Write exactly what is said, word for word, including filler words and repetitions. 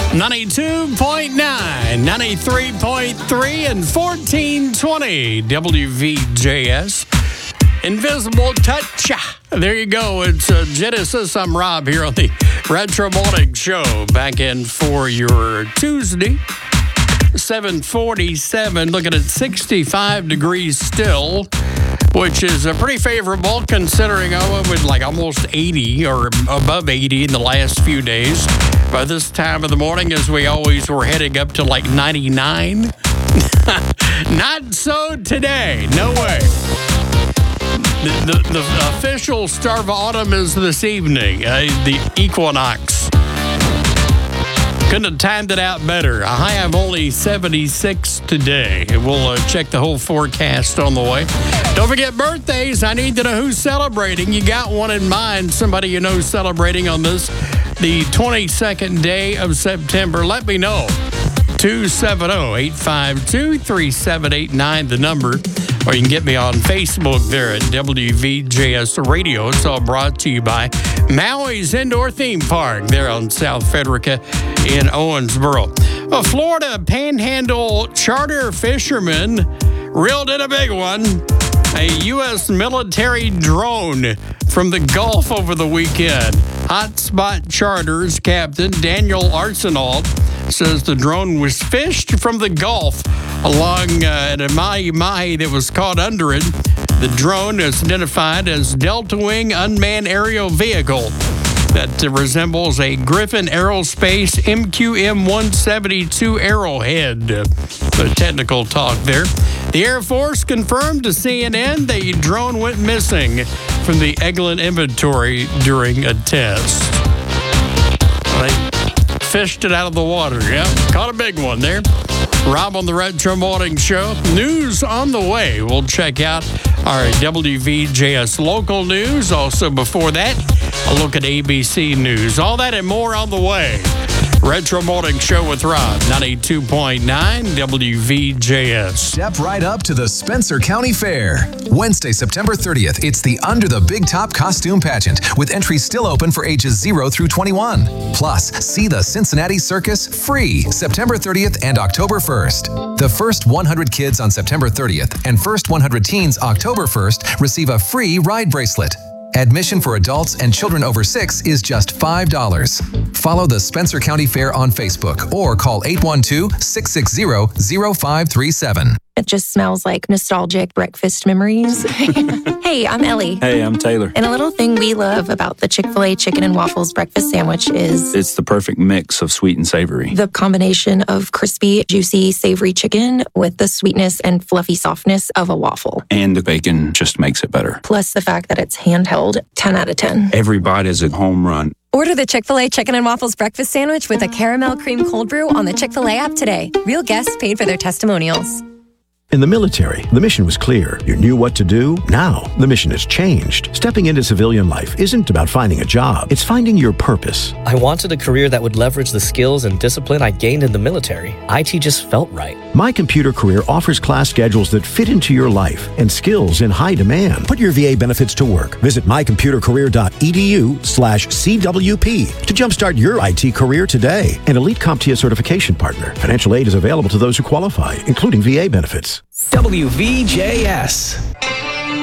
ninety-two point nine, ninety-three point three, and fourteen twenty W V J S. Invisible Touch. There you go. It's uh, Genesis. I'm Rob here on the Retro Morning Show. Back in for your Tuesday. seven forty-seven. Looking at sixty-five degrees still, which is uh, pretty favorable considering I went with like almost eighty or above eighty in the last few days. By this time of the morning, as we always were heading up to like ninety-nine. Not so today. No way. The, the, the official start of autumn is this evening, uh, the equinox. Couldn't have timed it out better. A high of only seventy-six today. We'll uh, check the whole forecast on the way. Don't forget birthdays. I need to know who's celebrating. You got one in mind, somebody you know celebrating on this, the twenty-second day of September. Let me know. two seven zero, eight five two, three seven eight nine, the number. Or you can get me on Facebook there at W V J S Radio. It's all brought to you by Maui's Indoor Theme Park there on South Frederica in Owensboro. A Florida Panhandle charter fisherman reeled in a big one. A U S military drone from the Gulf over the weekend. Hotspot Charters Captain Daniel Arsenault says the drone was fished from the Gulf along uh, a mahi-mahi that was caught under it. The drone is identified as Delta Wing Unmanned Aerial Vehicle that uh, resembles a Griffin Aerospace M Q M one seventy-two Arrowhead. The technical talk there. The Air Force confirmed to C N N the drone went missing from the Eglin inventory during a test. They fished it out of the water, yeah. Caught a big one there. Rob on the Retro Morning Show. News on the way. We'll check out our W V J S local news. Also before that, a look at A B C News. All that and more on the way. Retro Morning Show with Rob, ninety-two point nine W V J S. Step right up to the Spencer County Fair. Wednesday, September thirtieth, it's the Under the Big Top Costume Pageant, with entries still open for ages zero through twenty-one. Plus, see the Cincinnati Circus free September thirtieth and October first. The first one hundred kids on September thirtieth and first one hundred teens October first receive a free ride bracelet. Admission for adults and children over six is just five dollars. Follow the Spencer County Fair on Facebook or call eight one two, six six zero, zero five three seven. It just smells like nostalgic breakfast memories. Hey, I'm Ellie. Hey, I'm Taylor. And a little thing we love about the Chick-fil-A Chicken and Waffles breakfast sandwich is... it's the perfect mix of sweet and savory. The combination of crispy, juicy, savory chicken with the sweetness and fluffy softness of a waffle. And the bacon just makes it better. Plus the fact that it's handheld, ten out of ten. Every bite is a home run. Order the Chick-fil-A Chicken and Waffles breakfast sandwich with a caramel cream cold brew on the Chick-fil-A app today. Real guests paid for their testimonials. In the military, the mission was clear. You knew what to do. Now, the mission has changed. Stepping into civilian life isn't about finding a job. It's finding your purpose. I wanted a career that would leverage the skills and discipline I gained in the military. I T just felt right. My Computer Career offers class schedules that fit into your life and skills in high demand. Put your V A benefits to work. Visit mycomputercareer.edu slash CWP to jumpstart your I T career today. An Elite CompTIA certification partner. Financial aid is available to those who qualify, including V A benefits. W V J S.